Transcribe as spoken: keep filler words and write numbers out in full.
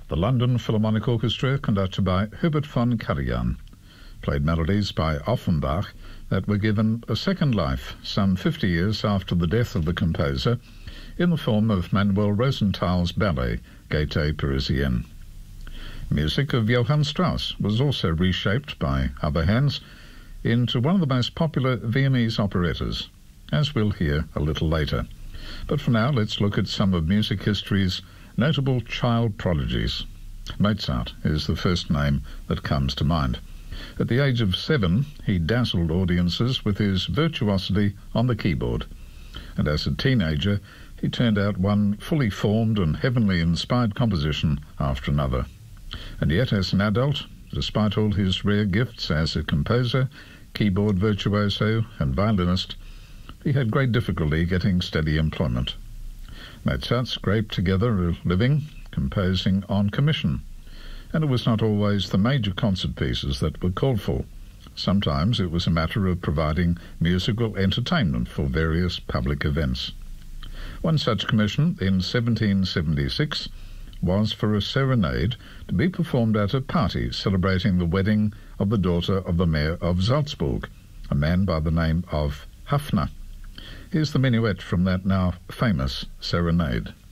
the London Philharmonic Orchestra, conducted by Hubert von Karajan, played melodies by Offenbach that were given a second life some fifty years after the death of the composer in the form of Manuel Rosenthal's ballet Gaieté Parisienne. Music of Johann Strauss was also reshaped by other hands into one of the most popular Viennese operettas, as we'll hear a little later. But for now, let's look at some of music history's notable child prodigies. Mozart is the first name that comes to mind. At the age of seven, he dazzled audiences with his virtuosity on the keyboard, and as a teenager, he turned out one fully formed and heavenly inspired composition after another. And yet, as an adult, despite all his rare gifts as a composer, keyboard virtuoso and violinist, he had great difficulty getting steady employment. Mozart scraped together a living composing on commission, and it was not always the major concert pieces that were called for. Sometimes it was a matter of providing musical entertainment for various public events. One such commission in seventeen seventy-six was for a serenade to be performed at a party celebrating the wedding of the daughter of the mayor of Salzburg, a man by the name of Haffner. Here's the minuet from that now famous serenade.